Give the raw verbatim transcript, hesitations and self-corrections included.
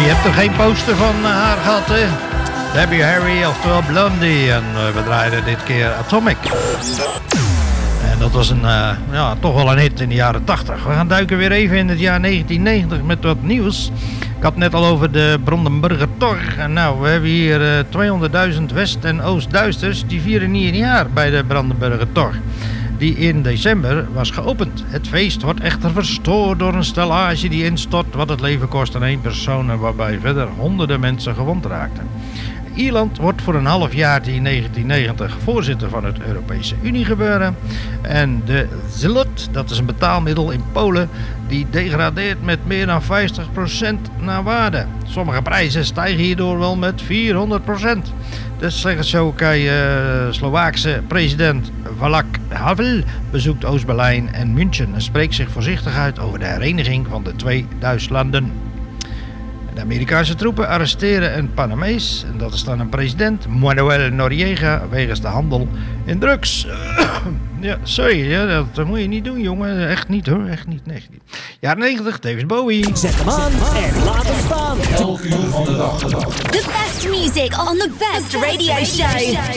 je hebt er geen poster van haar gehad, hè? Debbie Harry, oftewel Blondie. En uh, we draaiden dit keer Atomic. En dat was een, uh, ja, toch wel een hit in de jaren tachtig. We gaan duiken weer even in het jaar negentien negentig met wat nieuws. Ik had het net al over de Brandenburger Tor. En nou, we hebben hier uh, tweehonderdduizend West- en Oost-Duitsers die vieren niet een jaar bij de Brandenburger Tor, die in december was geopend. Het feest wordt echter verstoord door een stellage die instort wat het leven kost aan één persoon en waarbij verder honderden mensen gewond raakten. Ierland wordt voor een half jaar in negentien negentig voorzitter van het Europese Uniegebeuren. En de zlot, dat is een betaalmiddel in Polen, die degradeert met meer dan vijftig procent naar waarde. Sommige prijzen stijgen hierdoor wel met vierhonderd procent. De Tsjechoslowaakse president Václav Havel bezoekt Oost-Berlijn en München en spreekt zich voorzichtig uit over de hereniging van de twee Duitslanden. De Amerikaanse troepen arresteren een Panamees, en dat is dan een president, Manuel Noriega, wegens de handel in drugs. Ja, sorry, ja, dat moet je niet doen, jongen. Echt niet, hoor. Echt niet, nee, niet. Jaren negentig, David Bowie. Zet hem aan en laat hem staan. elf uur van de dag. The best music on the best radio show.